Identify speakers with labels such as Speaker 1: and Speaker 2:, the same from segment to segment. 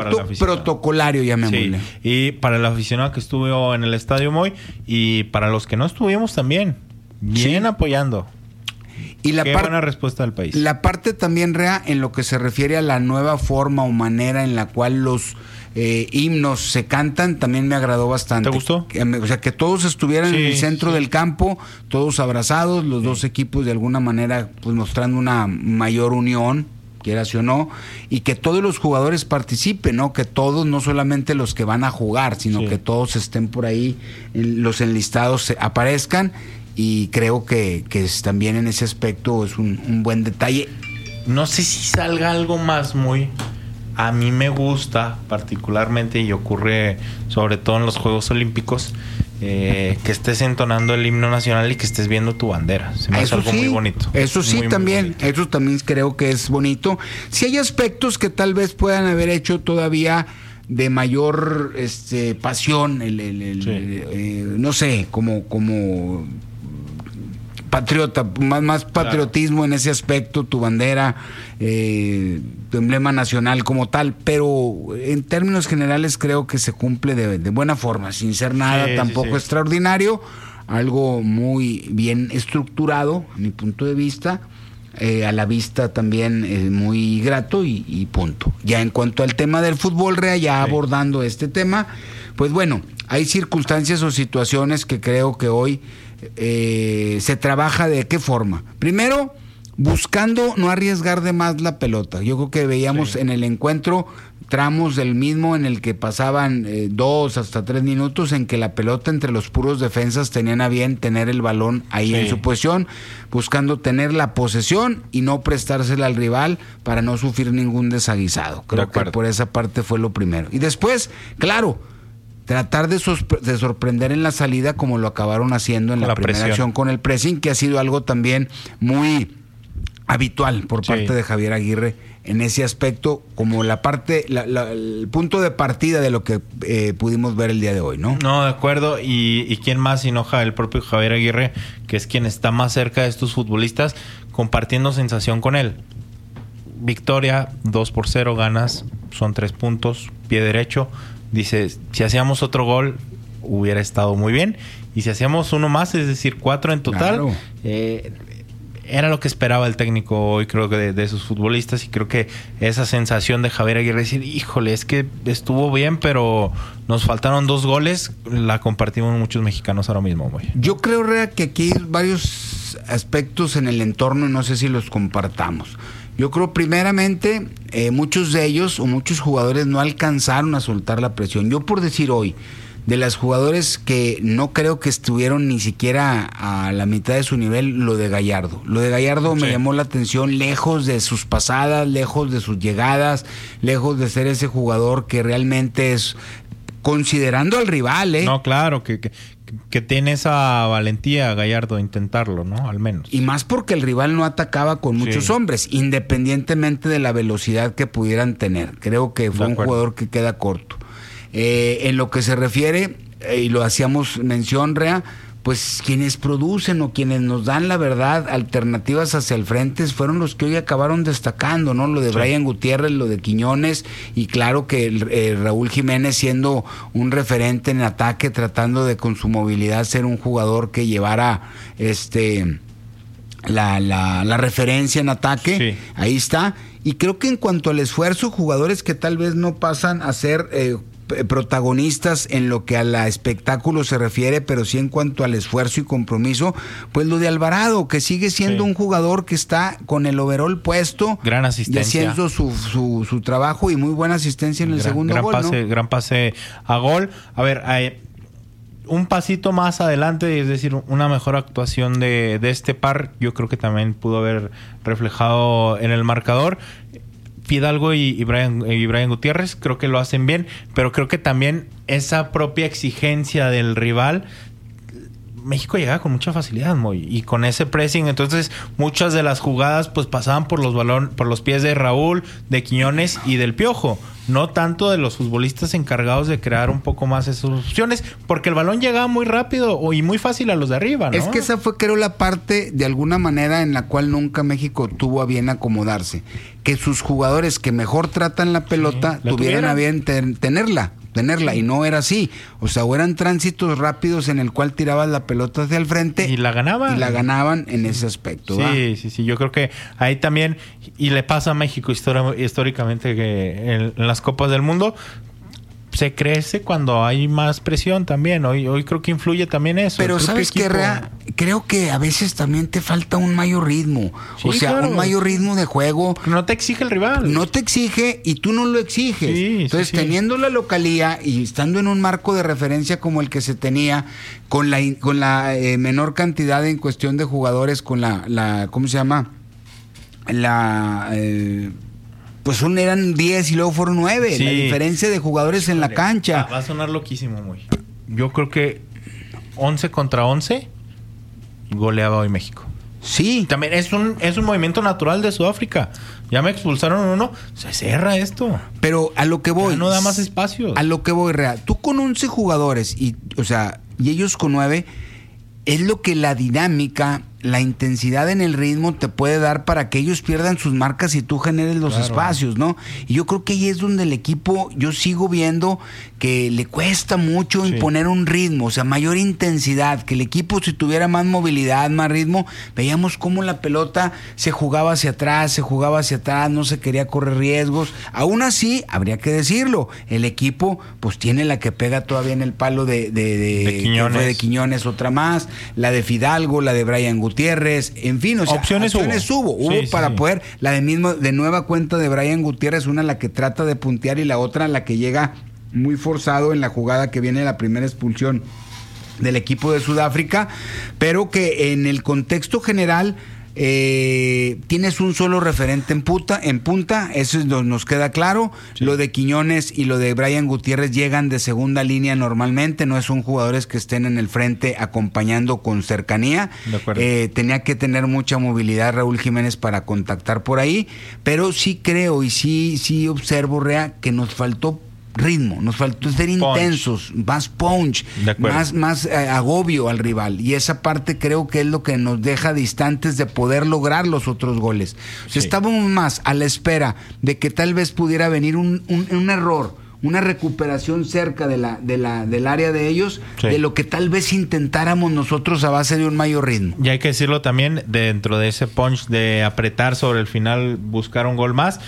Speaker 1: protocolario, llamémosle.
Speaker 2: Sí. Y para el aficionado que estuvo en el Estadio Moy y para los que no estuvimos también, bien apoyando.
Speaker 1: Y
Speaker 2: qué buena respuesta del país.
Speaker 1: La parte también, Rea, en lo que se refiere a la nueva forma o manera en la cual los himnos se cantan, también me agradó bastante.
Speaker 2: ¿Te gustó?
Speaker 1: O sea, que todos estuvieran en el centro del campo, todos abrazados, los dos equipos de alguna manera pues mostrando una mayor unión, quieras o no, y que todos los jugadores participen, ¿no? Que todos, no solamente los que van a jugar, sino que todos estén por ahí, los enlistados aparezcan, y creo que también en ese aspecto es un buen detalle.
Speaker 2: No sé si salga algo más muy... A mí me gusta particularmente, y ocurre sobre todo en los Juegos Olímpicos, que estés entonando el himno nacional y que estés viendo tu bandera. Se me hace algo muy bonito.
Speaker 1: Eso sí, también. Eso también creo que es bonito. Si hay aspectos que tal vez puedan haber hecho todavía de mayor pasión, no sé, como patriota, más patriotismo en ese aspecto, tu bandera, tu emblema nacional como tal, pero en términos generales creo que se cumple de buena forma, sin ser nada tampoco extraordinario, algo muy bien estructurado, a mi punto de vista, a la vista también muy grato y punto. Ya en cuanto al tema del fútbol, Rea, ya abordando este tema, pues bueno, hay circunstancias o situaciones que creo que hoy se trabaja de qué forma. Primero, buscando no arriesgar de más la pelota. Yo creo que veíamos en el encuentro tramos del mismo en el que pasaban 2 hasta 3 minutos en que la pelota entre los puros defensas tenían a bien tener el balón ahí en su posición, buscando tener la posesión y no prestársela al rival para no sufrir ningún desaguisado. Creo que por esa parte fue lo primero. Y después, claro, tratar de sorprender en la salida como lo acabaron haciendo en la primera acción con el pressing, que ha sido algo también muy habitual por parte de Javier Aguirre en ese aspecto, como el punto de partida de lo que pudimos ver el día de hoy, ¿no? No,
Speaker 2: de acuerdo. ¿Y quién más sino el propio Javier Aguirre, que es quien está más cerca de estos futbolistas, compartiendo sensación con él? Victoria, 2-0, ganas, son 3 puntos, pie derecho. Dice, si hacíamos otro gol hubiera estado muy bien, y si hacíamos uno más, es decir, 4 en total, era lo que esperaba el técnico hoy, creo que de sus futbolistas, y creo que esa sensación de Javier Aguirre, decir, híjole, es que estuvo bien, pero nos faltaron 2 goles, la compartimos muchos mexicanos ahora mismo, güey.
Speaker 1: Yo creo, Rea, que aquí hay varios aspectos en el entorno y no sé si los compartamos. Yo creo primeramente muchos de ellos o muchos jugadores no alcanzaron a soltar la presión. Yo por decir hoy, de las jugadores que no creo que estuvieron ni siquiera a la mitad de su nivel, lo de Gallardo. Lo de Gallardo me llamó la atención, lejos de sus pasadas, lejos de sus llegadas, lejos de ser ese jugador que realmente es, considerando al rival,
Speaker 2: No, claro, que tiene esa valentía Gallardo de intentarlo, ¿no? Al menos.
Speaker 1: Y más porque el rival no atacaba con muchos hombres, independientemente de la velocidad que pudieran tener. Creo que fue un jugador que queda corto. En lo que se refiere, y lo hacíamos mención, Rea, pues quienes producen o quienes nos dan la verdad, alternativas hacia el frente, fueron los que hoy acabaron destacando, ¿no? Lo de Brian Gutiérrez, lo de Quiñones, y claro que Raúl Jiménez siendo un referente en ataque, tratando de con su movilidad ser un jugador que llevara la referencia en ataque, ahí está. Y creo que en cuanto al esfuerzo, jugadores que tal vez no pasan a ser protagonistas en lo que al espectáculo se refiere, pero sí en cuanto al esfuerzo y compromiso, pues lo de Alvarado, que sigue siendo un jugador que está con el overall puesto,
Speaker 2: gran asistencia,
Speaker 1: y haciendo su trabajo, y muy buena asistencia en el segundo gol, ¿no?
Speaker 2: Gran pase a gol. A ver, un pasito más adelante, es decir, una mejor actuación de este par, yo creo que también pudo haber reflejado en el marcador. Fidalgo y Brian Gutiérrez creo que lo hacen bien, pero creo que también esa propia exigencia del rival México llegaba con mucha facilidad, Moy, y con ese pressing, entonces muchas de las jugadas pues pasaban por los pies de Raúl, de Quiñones y del Piojo, no tanto de los futbolistas encargados de crear un poco más esas opciones, porque el balón llegaba muy rápido y muy fácil a los de arriba, ¿no?
Speaker 1: Es que esa fue, creo, la parte de alguna manera en la cual nunca México tuvo a bien acomodarse, que sus jugadores que mejor tratan la pelota tuvieran a bien tenerla, y no era así. O sea, o eran tránsitos rápidos en el cual tirabas la pelota hacia el frente
Speaker 2: y la ganaban
Speaker 1: en ese aspecto.
Speaker 2: Sí, yo creo que ahí también, y le pasa a México históricamente que en las Copas del Mundo se crece cuando hay más presión también. Hoy creo que influye también eso.
Speaker 1: Pero ¿sabes qué, Rea? Creo que a veces también te falta un mayor ritmo. Sí, o sea, claro, un mayor ritmo de juego.
Speaker 2: No te exige el rival.
Speaker 1: No te exige y tú no lo exiges. Entonces, teniendo la localía y estando en un marco de referencia como el que se tenía, con la menor cantidad en cuestión de jugadores, con la ¿cómo se llama? Pues eran 10 y luego fueron 9. Sí. La diferencia de jugadores en la cancha.
Speaker 2: Va a sonar loquísimo, muy. Yo creo que 11 contra 11 goleaba hoy México.
Speaker 1: Sí.
Speaker 2: También es un movimiento natural de Sudáfrica. Ya me expulsaron uno, se cierra esto.
Speaker 1: Pero a lo que voy.
Speaker 2: Ya no da más espacios.
Speaker 1: A lo que voy, Rea. Tú con 11 jugadores y ellos con 9, es lo que la dinámica, la intensidad en el ritmo te puede dar para que ellos pierdan sus marcas y tú generes los espacios, ¿no? Y yo creo que ahí es donde el equipo, yo sigo viendo que le cuesta mucho imponer un ritmo, o sea, mayor intensidad, que el equipo si tuviera más movilidad, más ritmo, veíamos cómo la pelota se jugaba hacia atrás, no se quería correr riesgos. Aún así, habría que decirlo, el equipo pues tiene la que pega todavía en el palo de Quiñones, otra más, la de Fidalgo, la de Brian Gutiérrez, en fin, o sea, opciones hubo para poder, la de nueva cuenta de Brian Gutiérrez, una la que trata de puntear y la otra la que llega muy forzado en la jugada que viene la primera expulsión del equipo de Sudáfrica, pero que en el contexto general tienes un solo referente en punta, eso nos queda claro. Lo de Quiñones y lo de Brian Gutiérrez llegan de segunda línea normalmente, no son jugadores que estén en el frente acompañando con cercanía. Tenía que tener mucha movilidad Raúl Jiménez para contactar por ahí, pero sí creo y sí observo, Rea, que nos faltó ritmo, nos faltó ser intensos, más punch, más agobio al rival, y esa parte creo que es lo que nos deja distantes de poder lograr los otros goles. O sea, estábamos más a la espera de que tal vez pudiera venir un error, una recuperación cerca del área de ellos, de lo que tal vez intentáramos nosotros a base de un mayor ritmo.
Speaker 2: Y hay que decirlo también, dentro de ese punch de apretar sobre el final, buscar un gol más,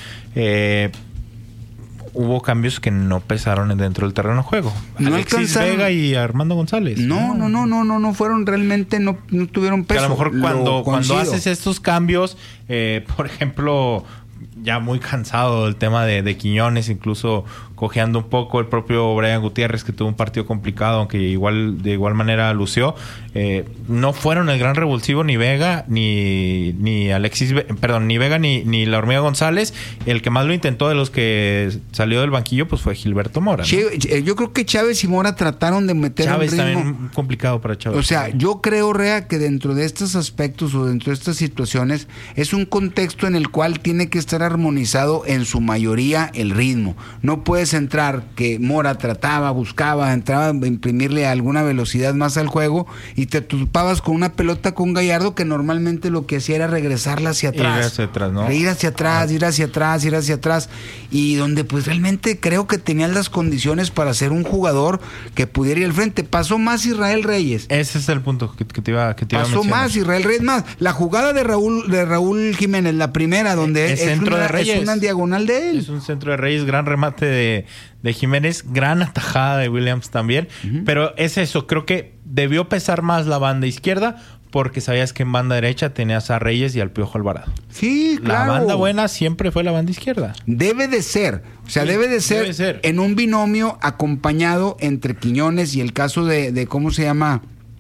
Speaker 2: hubo cambios que no pesaron dentro del terreno de juego.
Speaker 1: No
Speaker 2: Alexis Vega y Armando González.
Speaker 1: No fueron realmente, no tuvieron peso.
Speaker 2: Que a lo mejor cuando haces estos cambios, por ejemplo, ya muy cansado del tema de Quiñones, incluso cojeando un poco el propio Brian Gutiérrez, que tuvo un partido complicado, aunque de igual manera lució. No fueron el gran revulsivo ni Vega ni Vega ni la Hormiga González. El que más lo intentó de los que salió del banquillo pues fue Gilberto Mora, ¿no?
Speaker 1: Yo creo que Chávez y Mora trataron de meter
Speaker 2: Chávez
Speaker 1: un ritmo
Speaker 2: también complicado para Chávez.
Speaker 1: O sea, yo creo, Rea, que dentro de estos aspectos o dentro de estas situaciones es un contexto en el cual tiene que estar armonizado en su mayoría el ritmo. No puedes entrar que Mora buscaba, entraba a imprimirle alguna velocidad más al juego y te topabas con una pelota con Gallardo que normalmente lo que hacía era regresarla hacia atrás.
Speaker 2: Ir hacia atrás, ¿no?
Speaker 1: Ir hacia atrás. Y donde pues realmente creo que tenías las condiciones para ser un jugador que pudiera ir al frente. Pasó más Israel Reyes.
Speaker 2: Ese es el punto que te iba a mencionar.
Speaker 1: Pasó más Israel Reyes más. La jugada de Raúl Jiménez, la primera, donde es una diagonal de él.
Speaker 2: Es un centro de Reyes, gran remate de Jiménez, gran atajada de Williams también. Pero es eso, creo que debió pesar más la banda izquierda, porque sabías que en banda derecha tenías a Reyes y al Piojo Alvarado.
Speaker 1: Sí, claro.
Speaker 2: La banda buena siempre fue la banda izquierda.
Speaker 1: Debe de ser. O sea, debe de ser en un binomio acompañado entre Quiñones y el caso de ¿cómo se llama?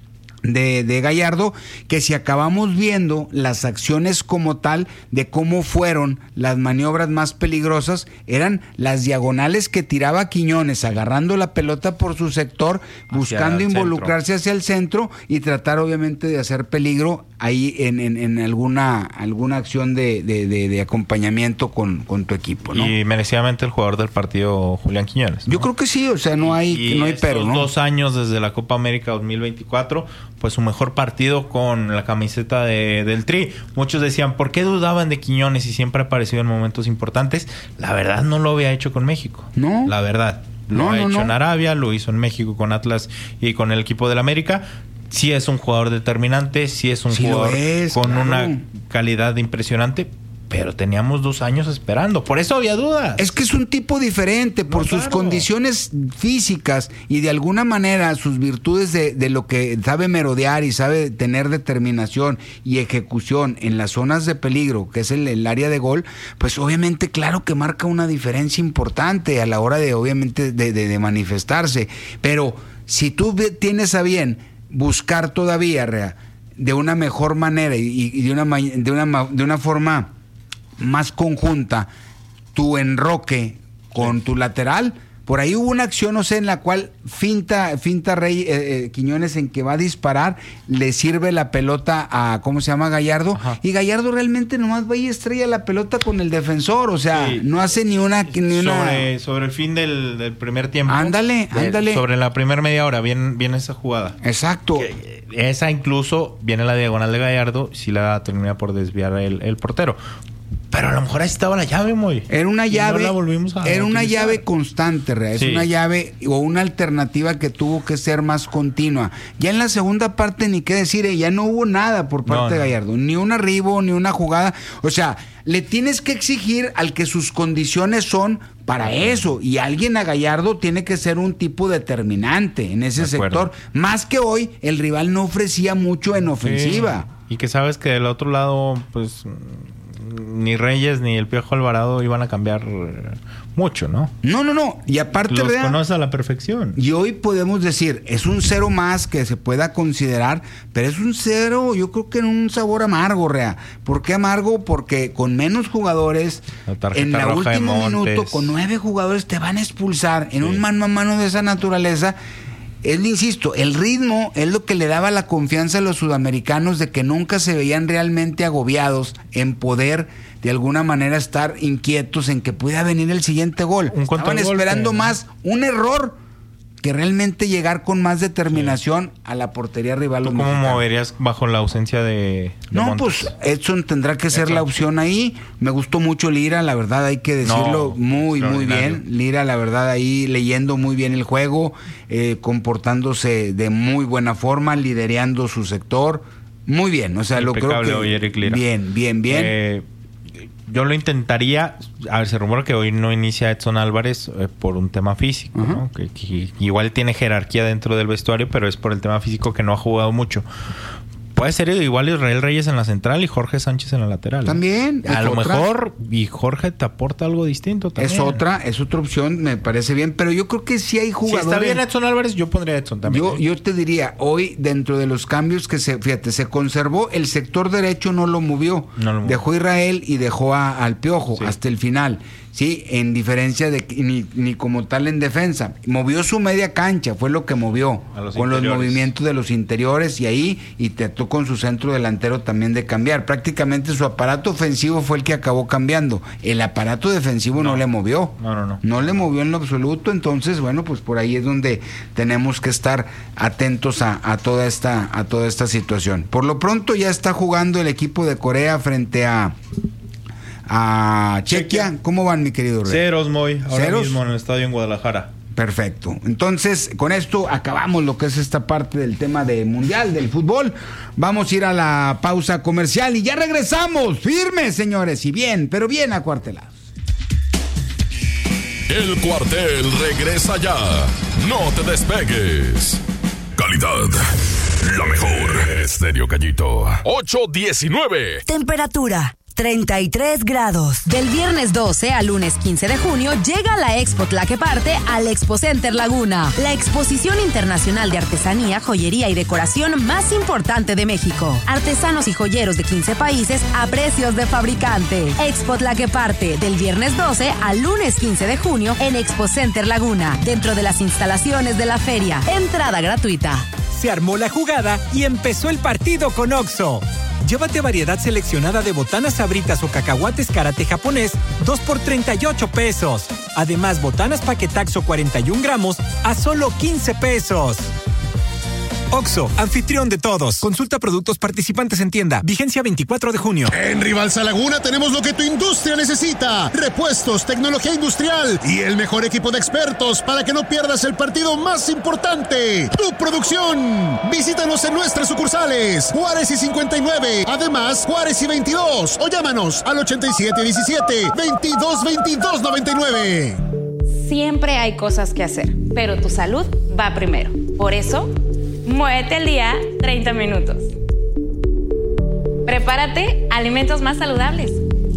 Speaker 1: de Gallardo, que si acabamos viendo las acciones como tal de cómo fueron las maniobras más peligrosas, eran las diagonales que tiraba Quiñones, agarrando la pelota por su sector, buscando involucrarse hacia el centro y tratar obviamente de hacer peligro ahí en alguna acción de acompañamiento con tu equipo, ¿no?
Speaker 2: Y merecidamente el jugador del partido, Julián Quiñones, ¿no?
Speaker 1: Yo creo que sí, o sea, no hay pero, ¿no?
Speaker 2: 2 años desde la Copa América 2024, pues su mejor partido con la camiseta del Tri. Muchos decían, ¿por qué dudaban de Quiñones si siempre ha aparecido en momentos importantes? La verdad no lo había hecho con México. No. La verdad. Lo ha hecho en Arabia, lo hizo en México con Atlas y con el equipo del América. Sí es un jugador determinante, sí es un jugador con una calidad impresionante, pero teníamos 2 años esperando. Por eso había dudas.
Speaker 1: Es que es un tipo diferente por sus condiciones físicas y de alguna manera sus virtudes de lo que sabe merodear y sabe tener determinación y ejecución en las zonas de peligro, que es el área de gol, pues obviamente claro que marca una diferencia importante a la hora de obviamente de manifestarse. Pero si tú tienes a bien buscar todavía de una mejor manera y de una forma más conjunta tu enroque con tu lateral, por ahí hubo una acción, no sé, en la cual finta Quiñones en que va a disparar, le sirve la pelota a, ¿cómo se llama? Gallardo. Ajá. Y Gallardo realmente nomás va y estrella la pelota con el defensor, o sea, no hace ni una...
Speaker 2: Sobre el fin del primer tiempo.
Speaker 1: Ándale.
Speaker 2: Sobre la primera media hora, viene esa jugada.
Speaker 1: Exacto.
Speaker 2: Esa incluso viene la diagonal de Gallardo, si la termina por desviar el portero. Pero a lo mejor ahí estaba la llave, Moy.
Speaker 1: Era una llave.
Speaker 2: No la volvimos a
Speaker 1: era una
Speaker 2: utilizar.
Speaker 1: llave constante, Rea. Es una llave o una alternativa que tuvo que ser más continua. Ya en la segunda parte, ni qué decir, ya no hubo nada por parte de Gallardo. Ni un arribo, ni una jugada. O sea, le tienes que exigir al que sus condiciones son para eso. Y alguien a Gallardo tiene que ser un tipo determinante en ese sector. Más que hoy, el rival no ofrecía mucho en ofensiva.
Speaker 2: Y que sabes que del otro lado, pues... ni Reyes ni el Piojo Alvarado iban a cambiar mucho, ¿no?
Speaker 1: No. Y aparte,
Speaker 2: los conoces a la perfección.
Speaker 1: Y hoy podemos decir, es un 0 más que se pueda considerar, pero es un 0, yo creo que en un sabor amargo, Rea. ¿Por qué amargo? Porque con menos jugadores, en el último minuto, con 9 jugadores te van a expulsar en un mano a mano de esa naturaleza. Insisto, el ritmo es lo que le daba la confianza a los sudamericanos de que nunca se veían realmente agobiados en poder de alguna manera estar inquietos en que pudiera venir el siguiente gol. Estaban esperando más un error que realmente llegar con más determinación a la portería rival.
Speaker 2: ¿Tú cómo moverías bajo la ausencia de
Speaker 1: Montes? Pues Edson tendrá que ser la opción ahí. Me gustó mucho Lira, la verdad hay que decirlo, muy bien. Lira, la verdad, ahí leyendo muy bien el juego, comportándose de muy buena forma, liderando su sector. Muy bien, o sea,
Speaker 2: impecable,
Speaker 1: lo creo que
Speaker 2: hoy Eric Lira.
Speaker 1: Bien.
Speaker 2: Yo lo intentaría. A ver, se rumora que hoy no inicia Edson Álvarez por un tema físico, ¿no? Que igual tiene jerarquía dentro del vestuario, pero es por el tema físico que no ha jugado mucho. Puede ser igual Israel Reyes en la central y Jorge Sánchez en la lateral.
Speaker 1: También.
Speaker 2: A lo mejor, y Jorge te aporta algo distinto también.
Speaker 1: Es otra opción, me parece bien, pero yo creo que sí hay jugadores.
Speaker 2: Si está bien Edson Álvarez, yo pondría a Edson también.
Speaker 1: Yo te diría, hoy dentro de los cambios que se conservó, el sector derecho no lo movió. Dejó a Israel y dejó al Piojo hasta el final. Sí, en diferencia de ni como tal en defensa. Movió su media cancha, fue lo que movió con los movimientos de los interiores y trató con su centro delantero también de cambiar. Prácticamente su aparato ofensivo fue el que acabó cambiando. El aparato defensivo no le movió. No le movió en lo absoluto. Entonces, bueno, pues por ahí es donde tenemos que estar atentos a toda esta situación. Por lo pronto ya está jugando el equipo de Corea frente a Chequia. ¿Cómo van, mi querido Rey?
Speaker 2: 0, Moy. Ahora mismo en el estadio en Guadalajara.
Speaker 1: Perfecto. Entonces, con esto acabamos lo que es esta parte del tema de mundial, del fútbol. Vamos a ir a la pausa comercial y ya regresamos. Firmes, señores, y bien, pero bien acuartelados.
Speaker 3: El Cuartel regresa ya. No te despegues. Calidad, la mejor. Estéreo Callito. 819.
Speaker 4: Temperatura 33 grados.
Speaker 5: Del viernes 12 al lunes 15 de junio llega la Expo Tlaqueparte al Expo Center Laguna, la exposición internacional de artesanía, joyería y decoración más importante de México. Artesanos y joyeros de 15 países a precios de fabricante. Expo Tlaqueparte, del viernes 12 al lunes 15 de junio en Expo Center Laguna, dentro de las instalaciones de la feria. Entrada gratuita.
Speaker 6: Se armó la jugada y empezó el partido con Oxxo. Llévate variedad seleccionada de botanas sabritas o cacahuates karate japonés, 2 por 38 pesos. Además, botanas paquetaxo 41 gramos a solo 15 pesos. Oxxo, anfitrión de todos. Consulta productos participantes en tienda. Vigencia 24 de junio.
Speaker 7: En Rivalsa Laguna tenemos lo que tu industria necesita. Repuestos, tecnología industrial y el mejor equipo de expertos para que no pierdas el partido más importante. Tu producción. Visítanos en nuestras sucursales. Juárez y 59. Además, Juárez y 22. O llámanos al 8717-222299.
Speaker 8: Siempre hay cosas que hacer, pero tu salud va primero. Por eso, muévete al día 30 minutos. Prepárate alimentos más saludables.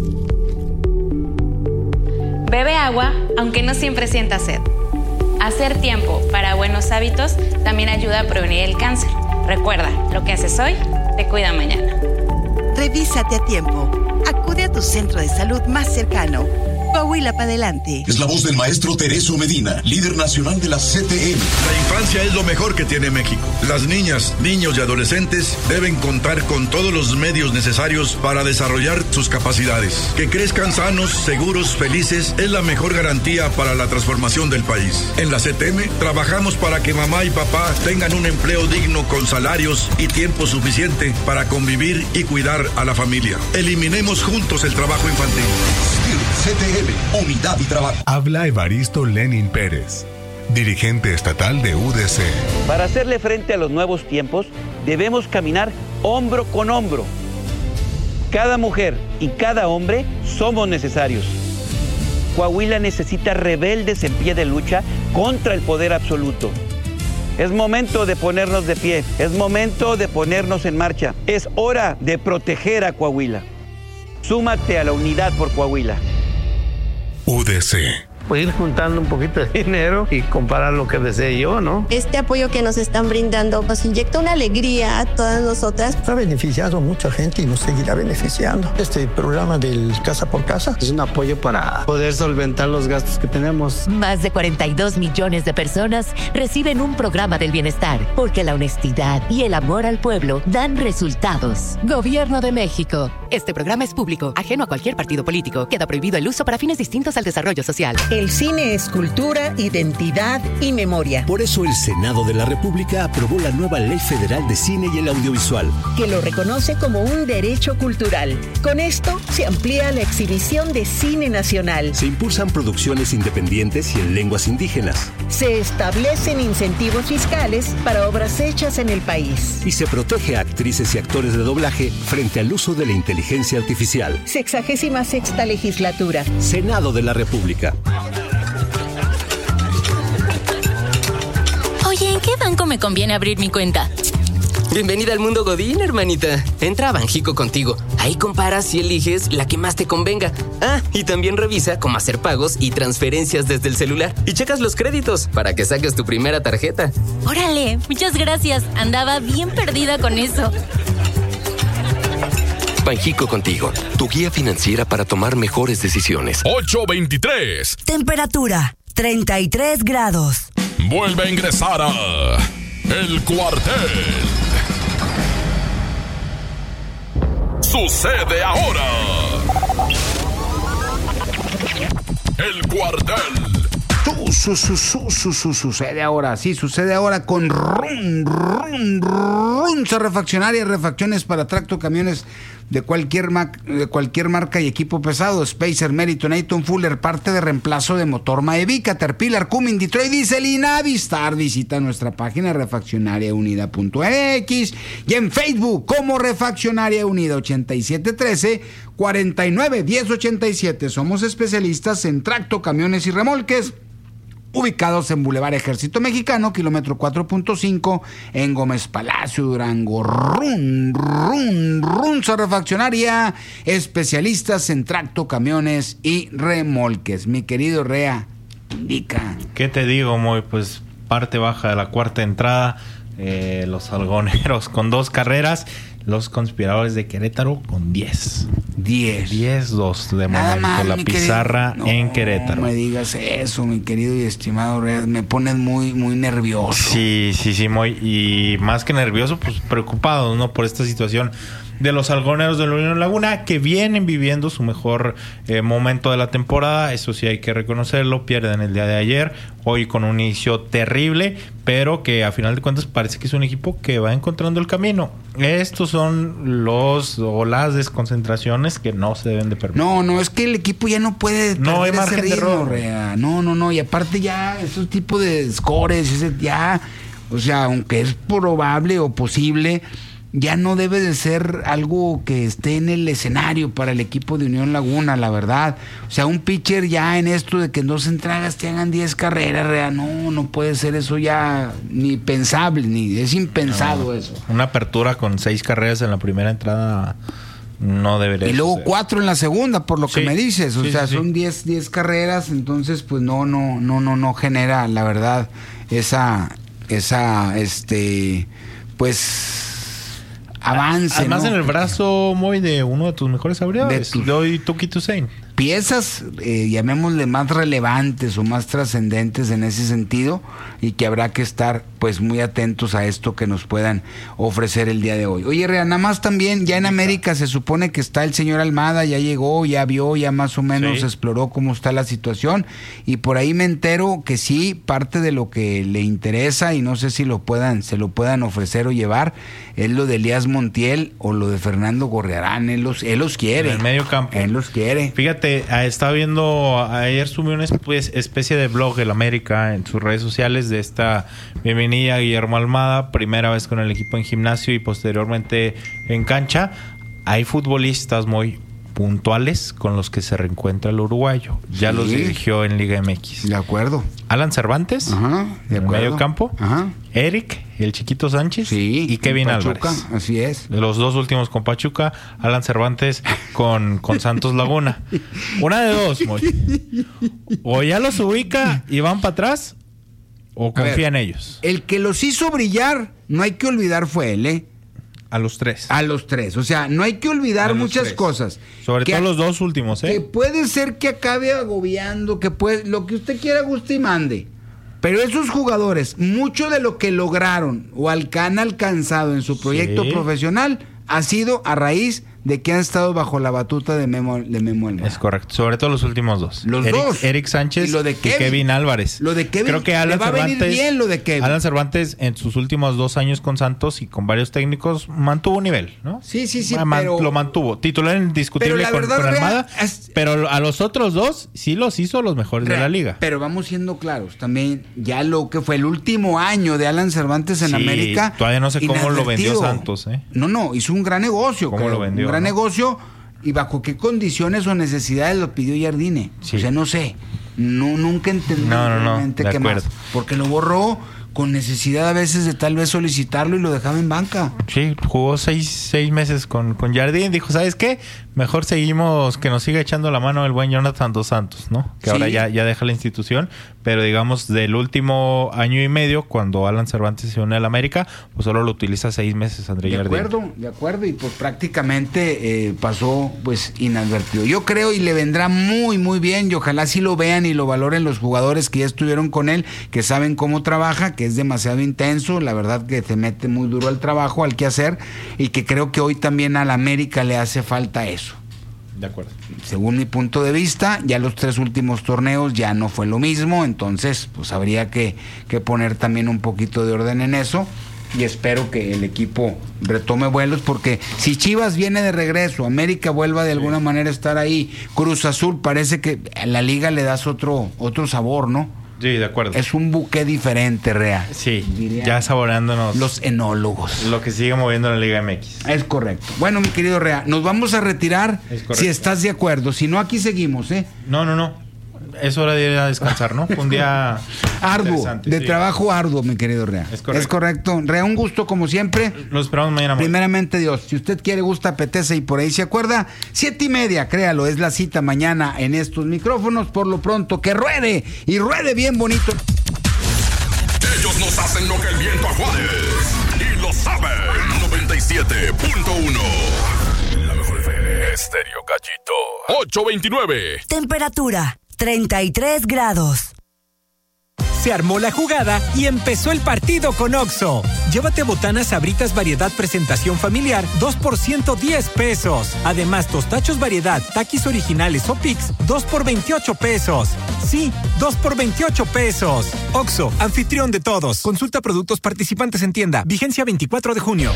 Speaker 8: Bebe agua, aunque no siempre sientas sed. Hacer tiempo para buenos hábitos también ayuda a prevenir el cáncer. Recuerda, lo que haces hoy te cuida mañana.
Speaker 9: Revísate a tiempo. Acude a tu centro de salud más cercano. Coahuila para adelante.
Speaker 10: Es la voz del maestro Teresio Medina, líder nacional de la CTM.
Speaker 11: La infancia es lo mejor que tiene México. Las niñas, niños y adolescentes deben contar con todos los medios necesarios para desarrollar sus capacidades. Que crezcan sanos, seguros, felices es la mejor garantía para la transformación del país. En la CTM trabajamos para que mamá y papá tengan un empleo digno con salarios y tiempo suficiente para convivir y cuidar a la familia. Eliminemos juntos el trabajo infantil.
Speaker 10: CTM, Unidad y Trabajo.
Speaker 12: Habla Evaristo Lenin Pérez, dirigente estatal de UDC.
Speaker 13: Para hacerle frente a los nuevos tiempos, debemos caminar hombro con hombro. Cada mujer y cada hombre somos necesarios. Coahuila necesita rebeldes en pie de lucha contra el poder absoluto. Es momento de ponernos de pie, es momento de ponernos en marcha. Es hora de proteger a Coahuila. Súmate a la Unidad por Coahuila.
Speaker 12: UDC.
Speaker 14: Pues ir juntando un poquito de dinero y comprar lo que desee yo, ¿no?
Speaker 15: Este apoyo que nos están brindando nos inyecta una alegría a todas nosotras.
Speaker 16: Ha beneficiado a mucha gente y nos seguirá beneficiando. Este programa del Casa por Casa
Speaker 14: es un apoyo para poder solventar los gastos que tenemos.
Speaker 17: Más de 42 millones de personas reciben un programa del bienestar, porque la honestidad y el amor al pueblo dan resultados. Gobierno de México.
Speaker 18: Este programa es público, ajeno a cualquier partido político. Queda prohibido el uso para fines distintos al desarrollo social.
Speaker 19: El cine es cultura, identidad y memoria.
Speaker 20: Por eso el Senado de la República aprobó la nueva Ley Federal de Cine y el Audiovisual,
Speaker 19: que lo reconoce como un derecho cultural. Con esto se amplía la exhibición de cine nacional.
Speaker 20: Se impulsan producciones independientes y en lenguas indígenas.
Speaker 19: Se establecen incentivos fiscales para obras hechas en el país.
Speaker 20: Y se protege a actrices y actores de doblaje frente al uso de la inteligencia artificial.
Speaker 19: 66ª legislatura.
Speaker 20: Senado de la República.
Speaker 21: Oye, ¿en qué banco me conviene abrir mi cuenta?
Speaker 22: Bienvenida al mundo Godín, hermanita. Entra a Banjico Contigo. Ahí comparas y eliges la que más te convenga. Ah, y también revisa cómo hacer pagos y transferencias desde el celular. Y checas los créditos para que saques tu primera tarjeta.
Speaker 21: Órale, muchas gracias. Andaba bien perdida con eso.
Speaker 23: Banjico Contigo, tu guía financiera para tomar mejores decisiones.
Speaker 3: 8:23.
Speaker 4: Temperatura, 33 grados.
Speaker 3: Vuelve a ingresar a El Cuartel. Sucede ahora. El Cuartel.
Speaker 1: Sucede ahora, sí, sucede ahora con Runza Refaccionaria, refacciones para tracto, camiones de cualquier marca y equipo pesado, Spacer, Meriton, Ayton, Fuller, parte de reemplazo de motor Maevi, Caterpillar, Cummins, Detroit Diesel y Navistar. Visita nuestra página refaccionariaunida.mx y en Facebook como Refaccionaria Unida. 8713-491087. Somos especialistas en tracto, camiones y remolques. ubicados en Boulevard Ejército Mexicano, kilómetro 4.5, en Gómez Palacio, Durango. Runza Refaccionaria, especialistas en tracto, camiones y remolques. Mi querido Rea, indica.
Speaker 2: ¿Qué te digo, Moy? Pues parte baja de la cuarta entrada, los algoneros con 2 carreras, los conspiradores de Querétaro con 10. 10-2 de momento, más, la pizarra en Querétaro.
Speaker 1: No me digas eso, mi querido y estimado Rea, me pones muy nervioso.
Speaker 2: Sí, Moy, y más que nervioso, pues preocupado, ¿no? Por esta situación de los algoneros de la Unión Laguna, que vienen viviendo su mejor momento de la temporada. Eso sí hay que reconocerlo, pierden el día de ayer, hoy con un inicio terrible, pero que a final de cuentas parece que es un equipo que va encontrando el camino. Estos son las desconcentraciones que no se deben de permitir.
Speaker 1: No, es que el equipo ya no puede
Speaker 2: no hay margen de error.
Speaker 1: No, y aparte ya esos tipos de scores, o sea, aunque es probable o posible, ya no debe de ser algo que esté en el escenario para el equipo de Unión Laguna, la verdad. O sea, un pitcher ya en esto de que en 2 entradas te hagan 10 carreras, no puede ser eso ya ni pensable, ni es impensado eso.
Speaker 2: Una apertura con 6 carreras en la primera entrada no debería.
Speaker 1: Y luego
Speaker 2: ser
Speaker 1: 4 en la segunda, por lo que me dices. O sea, son 10 carreras, entonces pues no genera, la verdad, pues avance.
Speaker 2: Además, en el brazo muy de uno de tus mejores abridores, de hoy, Tuki Toussaint.
Speaker 1: Piezas, llamémosle más relevantes o más trascendentes en ese sentido, y que habrá que estar pues muy atentos a esto que nos puedan ofrecer el día de hoy. Oye, Rea, nada más también, ya en América se supone que está el señor Almada, ya llegó, ya vio, ya más o menos exploró cómo está la situación, y por ahí me entero que sí, parte de lo que le interesa, y no sé si se lo puedan ofrecer o llevar, es lo de Elías Montiel o lo de Fernando Gorriarán. Él los quiere.
Speaker 2: En el medio campo.
Speaker 1: Él los quiere.
Speaker 2: Fíjate, estaba viendo, ayer subió una especie de blog el América en sus redes sociales de esta bienvenida a Guillermo Almada, primera vez con el equipo en gimnasio y posteriormente en cancha. Hay futbolistas muy puntuales con los que se reencuentra el uruguayo. Ya los dirigió en Liga MX.
Speaker 1: De acuerdo.
Speaker 2: Alan Cervantes,
Speaker 1: de
Speaker 2: en medio campo. Eric, el Chiquito Sánchez, y Kevin Álvarez.
Speaker 1: Así es.
Speaker 2: Los 2 últimos con Pachuca, Alan Cervantes con Santos Laguna. Una de dos, Moy. O ya los ubica y van para atrás, o confía en ellos.
Speaker 1: El que los hizo brillar, no hay que olvidar, fue él,
Speaker 2: A los 3.
Speaker 1: O sea, no hay que olvidar muchas cosas.
Speaker 2: Sobre todo los 2 últimos,
Speaker 1: Que puede ser que acabe agobiando, lo que usted quiera, guste y mande. Pero esos jugadores, mucho de lo que lograron o han alcanzado en su proyecto profesional ha sido a raíz de que han estado bajo la batuta de Memo Almada.
Speaker 2: Es correcto, sobre todo los últimos 2. Eric Sánchez y Kevin Álvarez.
Speaker 1: Lo de Kevin,
Speaker 2: creo que Alan
Speaker 1: va
Speaker 2: Cervantes,
Speaker 1: a venir bien lo de Kevin.
Speaker 2: Alan Cervantes en sus últimos 2 años con Santos y con varios técnicos mantuvo un nivel, ¿no?
Speaker 1: Sí,
Speaker 2: pero lo mantuvo. Titular indiscutible con Almada, pero a los otros 2 sí los hizo los mejores de la liga.
Speaker 1: Pero vamos siendo claros, también ya lo que fue el último año de Alan Cervantes en América.
Speaker 2: Todavía no sé cómo lo vendió Santos,
Speaker 1: No, hizo un gran negocio.
Speaker 2: ¿Cómo lo vendió?
Speaker 1: Un gran negocio. ¿Y bajo qué condiciones o necesidades lo pidió Jardine? O sea, no sé. Nunca entendí realmente qué más. Porque lo borró con necesidad a veces de tal vez solicitarlo y lo dejaba en banca.
Speaker 2: Sí, jugó 6 meses con Jardine. Dijo, ¿sabes qué? Mejor seguimos, que nos siga echando la mano el buen Jonathan Dos Santos, ¿no? Que ahora ya deja la institución. Pero digamos, del último año y medio, cuando Alan Cervantes se une al América, pues solo lo utiliza 6 meses André Jardine.
Speaker 1: De acuerdo. Y pues prácticamente pasó pues inadvertido. Yo creo y le vendrá muy, muy bien. Y ojalá sí lo vean y lo valoren los jugadores que ya estuvieron con él, que saben cómo trabaja, que es demasiado intenso. La verdad que te mete muy duro al trabajo, al quehacer. Y que creo que hoy también al América le hace falta eso.
Speaker 2: De acuerdo.
Speaker 1: Según mi punto de vista, ya los 3 últimos torneos ya no fue lo mismo, entonces pues habría que poner también un poquito de orden en eso, y espero que el equipo retome vuelos, porque si Chivas viene de regreso, América vuelva de alguna manera a estar ahí, Cruz Azul, parece que a la liga le das otro sabor, ¿no?
Speaker 2: Sí, de acuerdo.
Speaker 1: Es un buque diferente, Rea.
Speaker 2: Sí, ya saboreándonos
Speaker 1: los enólogos.
Speaker 2: Lo que sigue moviendo la Liga MX.
Speaker 1: Es correcto. Bueno, mi querido Rea, nos vamos a retirar si estás de acuerdo. Si no, aquí seguimos,
Speaker 2: No. es hora de ir a descansar, ¿no? Fue un día
Speaker 1: arduo, de trabajo arduo, mi querido Rea. Es correcto. Rea, un gusto como siempre.
Speaker 2: Lo esperamos mañana.
Speaker 1: Primeramente Dios, si usted quiere, gusta, apetece y por ahí se acuerda, 7:30, créalo, es la cita mañana en estos micrófonos. Por lo pronto, que ruede y ruede bien bonito.
Speaker 3: Ellos nos hacen lo que el viento a Juárez y lo saben. 97.1 La mejor FM. Estéreo Gallito 829.
Speaker 4: Temperatura 33 grados.
Speaker 5: Se armó la jugada y empezó el partido con Oxxo. Llévate botanas Sabritas variedad presentación familiar, 2 por 110 pesos. Además, tostachos variedad, taquis originales o Pix, 2 por 28 pesos. Sí, 2 por 28 pesos. Oxxo, anfitrión de todos. Consulta productos participantes en tienda. Vigencia 24 de junio.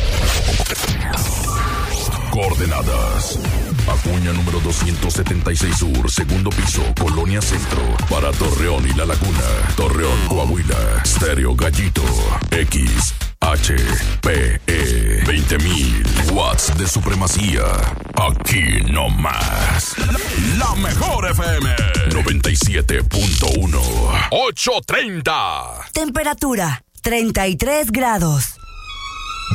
Speaker 3: Coordenadas: Acuña número 276 Sur, segundo piso, Colonia Centro. Para Torreón y La Laguna, Torreón, Coahuila. Estéreo Gallito, XHPE. 20,000 watts de supremacía. Aquí no más. La mejor FM 97.1 830.
Speaker 4: Temperatura 33 grados.